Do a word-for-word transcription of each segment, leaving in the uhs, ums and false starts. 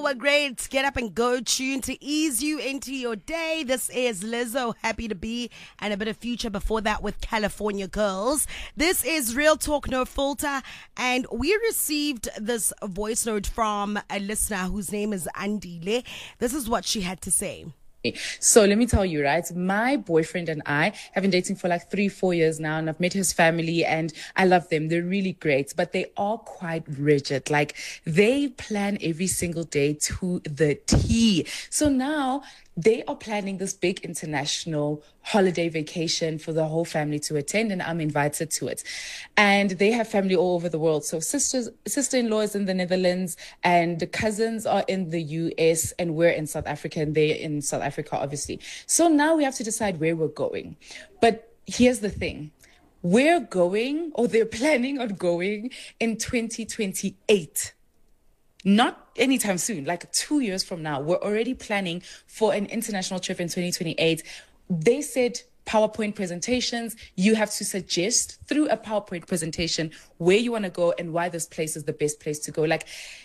a great get up and go tune to ease you into your day. This is Lizzo, Happy to Be, and a bit of Future before that with California Girls. This is Real Talk No Filter, and we received this voice note from a listener whose name is Andile. This is what she had to say. So let me tell you, right? My boyfriend and I have been dating for like three, four years now, and I've met his family and I love them. They're really great, but they are quite rigid. Like they plan every single day to the T. So now they are planning this big international holiday vacation for the whole family to attend, and I'm invited to it. And they have family all over the world. So sisters, sister-in-law is in the Netherlands, and the cousins are in the U S, and we're in South Africa, and they're in South Africa, obviously. So now we have to decide where we're going. But here's the thing. We're going, or they're planning on going in twenty twenty-eight. Not anytime soon, like two years from now. We're already planning for an international trip in twenty twenty-eight. They said PowerPoint presentations. You have to suggest through a PowerPoint presentation where you want to go and why this place is the best place to go. Like,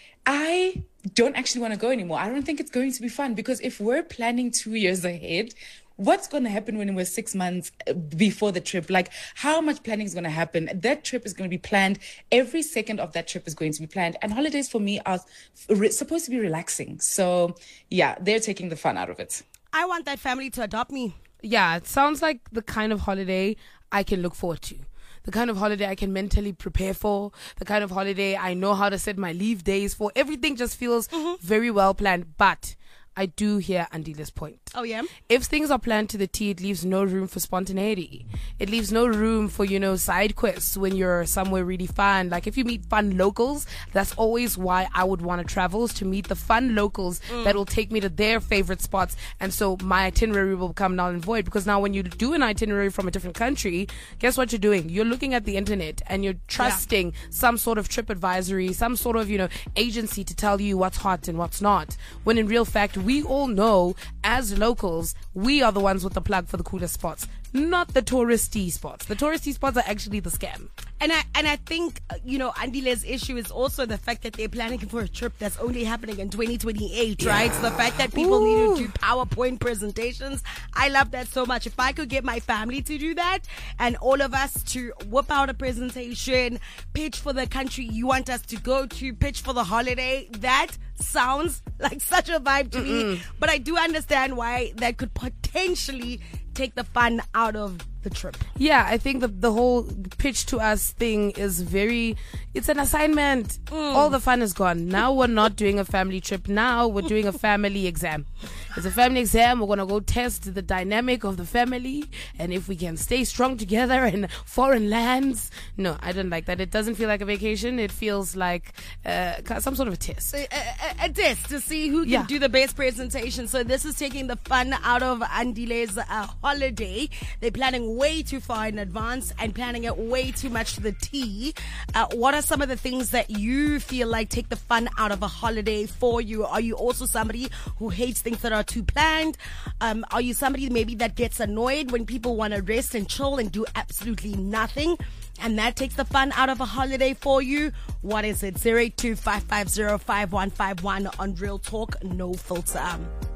I don't actually want to go anymore. I don't think it's going to be fun, because if we're planning two years ahead, what's going to happen when we're six months before the trip? Like, how much planning is going to happen? That trip is going to be planned. Every second of that trip is going to be planned. And holidays for me are re- supposed to be relaxing. So, yeah, they're taking the fun out of it. I want that family to adopt me. Yeah, it sounds like the kind of holiday I can look forward to. The kind of holiday I can mentally prepare for. The kind of holiday I know how to set my leave days for. Everything just feels mm-hmm. very well planned. But I do hear Andile's point. Oh, yeah? If things are planned to the T, it leaves no room for spontaneity. It leaves no room for, you know, side quests when you're somewhere really fun. Like, if you meet fun locals, that's always why I would want to travel, is to meet the fun locals mm. that will take me to their favorite spots. And so my itinerary will become null and void, because now when you do an itinerary from a different country, guess what you're doing? You're looking at the internet and you're trusting yeah. some sort of trip advisory, some sort of, you know, agency to tell you what's hot and what's not. When in real fact, we all know as locals, we are the ones with the plug for the coolest spots, not the touristy spots. The touristy spots are actually the scam. And I and I think, you know, Andile's issue is also the fact that they're planning for a trip that's only happening in twenty twenty-eight, yeah. right? So the fact that people Ooh. need to do PowerPoint presentations, I love that so much. If I could get my family to do that and all of us to whip out a presentation, pitch for the country you want us to go to, pitch for the holiday, that sounds like such a vibe to Mm-mm. me. But I do understand why that could potentially take the fun out of the trip. Yeah, I think the the whole pitch to us thing is very, it's an assignment. Mm. All the fun is gone. Now we're not doing a family trip. Now we're doing a family exam. It's a family exam. We're going to go test the dynamic of the family and if we can stay strong together in foreign lands. No, I don't like that. It doesn't feel like a vacation. It feels like uh, some sort of a test. A, a, a test to see who can yeah. do the best presentation. So this is taking the fun out of Andile's uh, holiday. They're planning way too far in advance and planning it way too much to the T. Uh, what are some of the things that you feel like take the fun out of a holiday for you? Are you also somebody who hates things that are too planned? Um, are you somebody maybe that gets annoyed when people want to rest and chill and do absolutely nothing, and that takes the fun out of a holiday for you? What is it? zero eight two five five zero five one five one on Real Talk No Filter.